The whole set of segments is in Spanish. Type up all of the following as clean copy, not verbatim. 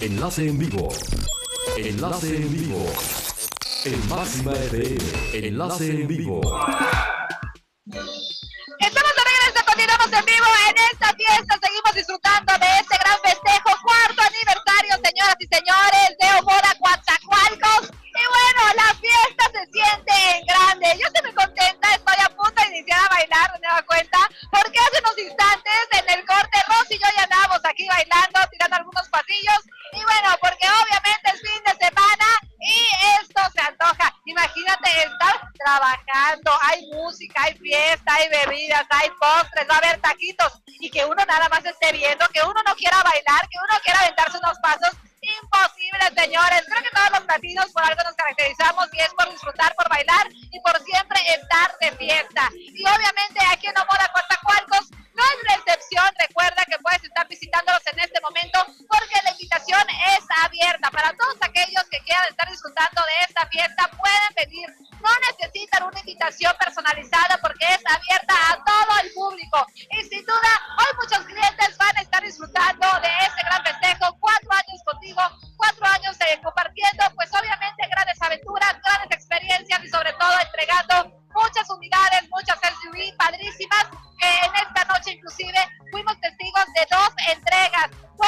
Enlace en vivo. Enlace en vivo. En Máxima FM. Enlace en vivo. Estamos de regreso, continuamos en vivo en esta fiesta. Seguimos disfrutando de este gran festejo, cuarto aniversario, señoras y señores, de Omoda Coatzacoalcos. Y bueno, la fiesta se siente en grande. Yo estoy muy contenta, estoy a punto de iniciar a bailar, ¿me da cuenta? Porque hace unos instantes en el corte, Rosy y yo ya andábamos aquí bailando, tirando algunos pasillos. Y bueno, porque obviamente es fin de semana y esto se antoja. Imagínate estar trabajando, hay música, hay fiesta, hay bebidas, hay postres, va a haber taquitos y que uno nada más esté viendo, que uno no quiera bailar, que uno quiera aventarse unos pasos. Imposible, señores. Creo que todos los latinos por algo nos caracterizamos y es por disfrutar, por bailar y por siempre estar de fiesta. Y obviamente aquí en Omoda Coatzacoalcos no es la excepción. Recuerda que puedes estar visitándolos en este momento porque la invitación es abierta para todos aquellos que quieran estar disfrutando de esta fiesta. Pueden venir, no necesitan una invitación personalizada porque es abierta a todo el público. Y sin duda, hoy muchos clientes van a estar disfrutando de este gran festejo. 4 años contigo, 4 años compartiendo, pues obviamente grandes aventuras, grandes experiencias y sobre todo entregando muchas unidades, muchas SUV padrísimas, que en esta noche inclusive fuimos testigos de 2 entregas,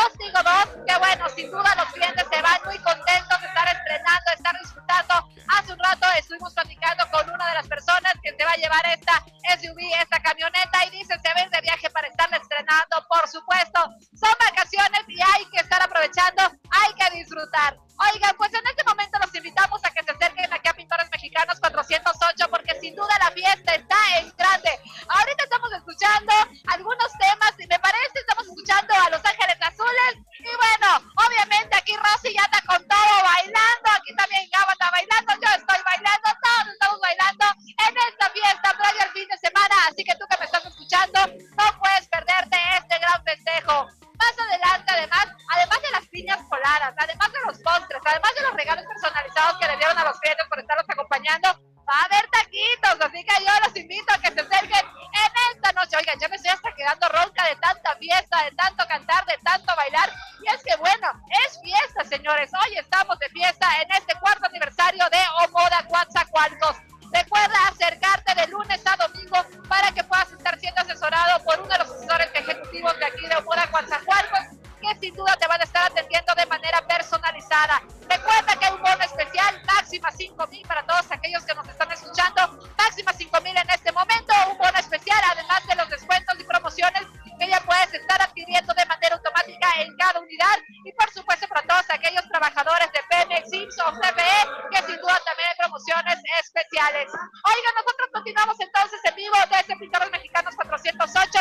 2, que bueno, sin duda los clientes se van muy contentos de estar estrenando, de estar disfrutando. Hace un rato estuvimos platicando con una de las personas que se va a llevar esta SUV, esta camioneta, y dice, se ven de viaje para estarla estrenando, por supuesto, son vacaciones y hay que estar aprovechando, hay que disfrutar. Oigan, pues en este momento los invitamos a que se acerquen aquí a Pintores Mexicanos 408, porque sin duda la fiesta está en grande. Ahorita estamos escuchando algunos temas, y me parece estamos escuchando a Los Ángeles Azules, y bueno, obviamente aquí Rosy ya anda con todo bailando, aquí también Gabo está bailando, yo estoy bailando, todos estamos bailando en esta fiesta previa al fin de semana, así que tú que me estás escuchando, no puedes perderte este gran festejo. Más adelante, además de las piñas coladas, además de los postres, además de los regalos personalizados que le dieron a los clientes por estarlos acompañando, va a haber taquitos, así que yo los invito a que se acerquen en esta noche. Oigan, yo me estoy hasta quedando ronca de tanta fiesta, de tanto cantar, de tanto bailar, y es que bueno, es fiesta, señores, hoy estamos de fiesta en este 4º aniversario de Omoda Coatzacoalcos. Recuerda acercarte de lunes a domingo para que puedas estar siendo asesorado por uno de los asesores ejecutivos de aquí de Omoda Coatzacoalcos, que sin duda te van a estar atendiendo de manera personalizada. Recuerda que hay un bono especial, máxima 5,000 para todos aquellos que nos están escuchando, máxima 5,000 en este momento, un bono especial, además de los descuentos y promociones que ya puedes estar adquiriendo de manera automática en cada unidad, y por supuesto para todos aquellos trabajadores de Pemex, IMSS o CFE, que sin duda también hay promociones especiales. Oigan, nosotros continuamos entonces en vivo desde Pintores Mexicanos 408.